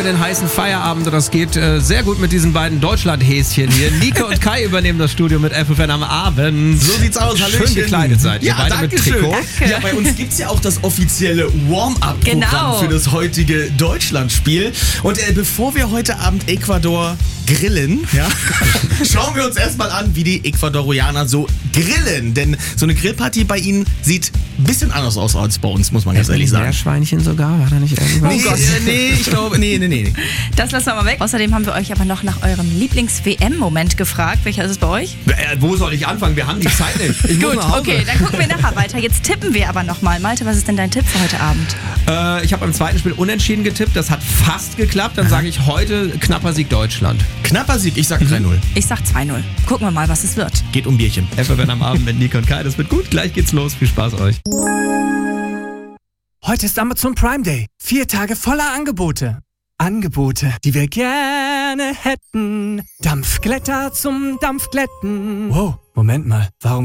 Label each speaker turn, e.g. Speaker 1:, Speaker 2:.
Speaker 1: den heißen Feierabend. Das geht sehr gut mit diesen beiden Deutschland-Häschen hier. Nico und Kai übernehmen das Studio mit FFN am Abend.
Speaker 2: So sieht's aus, Hallöchen.
Speaker 1: Schön gekleidet seid ihr,
Speaker 2: ja,
Speaker 1: beide mit Trikot.
Speaker 3: Danke.
Speaker 2: Ja, bei uns gibt's ja auch das offizielle Warm-Up-Programm
Speaker 3: Genau.
Speaker 2: für das heutige Deutschlandspiel. Und bevor wir heute Abend Ecuador grillen, ja, schauen wir uns erstmal an, wie die Ecuadorianer so grillen. Denn so eine Grillparty bei ihnen sieht ein bisschen anders aus als bei uns, muss man ganz ehrlich sagen.
Speaker 1: Meerschweinchen sogar, war da nicht irgendwas?
Speaker 2: Nee, ich glaube, nee.
Speaker 3: Das lassen wir mal weg. Außerdem haben wir euch aber noch nach eurem Lieblings-WM-Moment gefragt. Welcher ist es bei euch?
Speaker 1: Wo soll ich anfangen? Wir haben die Zeit nicht. Ich muss
Speaker 3: Gut,
Speaker 1: nach Hause.
Speaker 3: okay, dann gucken wir nachher weiter. Jetzt tippen wir aber nochmal. Malte, was ist denn dein Tipp für heute Abend?
Speaker 1: Ich habe beim zweiten Spiel unentschieden getippt. Das hat fast geklappt. Dann sage ich heute knapper Sieg Deutschland.
Speaker 2: Knapper Sieg, ich sag 3-0.
Speaker 3: Ich sag 2-0. Gucken wir mal, was es wird.
Speaker 2: Geht um Bierchen.
Speaker 1: FFN am Abend mit Nico und Kai. Das wird gut. Gleich geht's los. Viel Spaß euch.
Speaker 4: Heute ist Amazon Prime Day. 4 Tage voller Angebote. Angebote, die wir gerne hätten. Dampfglätter zum Dampfglätten. Wow, Moment mal. Warum